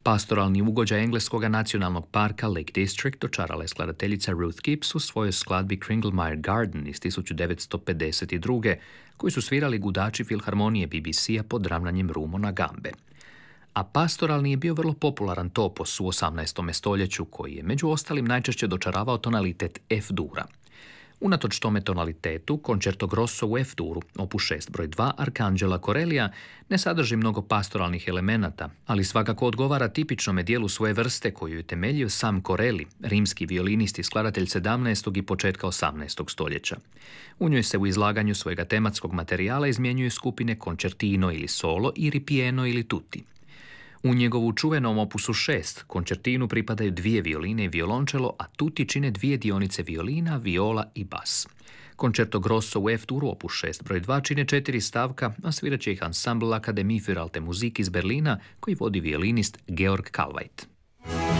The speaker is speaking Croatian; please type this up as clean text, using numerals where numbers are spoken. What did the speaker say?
Pastoralni ugođaj engleskog nacionalnog parka Lake District dočarala je skladateljica Ruth Gibbs u svojoj skladbi Kringlemere Garden iz 1952. koji su svirali gudači filharmonije BBC-a pod ravnanjem Rumona Gambe. A pastoralni je bio vrlo popularan topos u 18. stoljeću koji je među ostalim najčešće dočaravao tonalitet F-dura. Unatoč tome tonalitetu, Concerto Grosso u F-duru, opus 6 broj 2 Arcangela Corellia, ne sadrži mnogo pastoralnih elemenata, ali svakako odgovara tipičnome dijelu svoje vrste koju je temeljio sam Corelli, rimski violinist i skladatelj 17. i početka 18. stoljeća. U njoj se u izlaganju svojega tematskog materijala izmjenjuju skupine concertino ili solo i ripieno ili tutti. U njegovu čuvenom opusu 6, koncertinu pripadaju 2 violine i violončelo, a tutti čine 2 dionice violina, viola i bas. Concerto Grosso u F-duru opus 6 broj 2 čine 4 stavka, a svirat će ih ansambl Akademie für Alte Musik iz Berlina koji vodi violinist Georg Kalveit.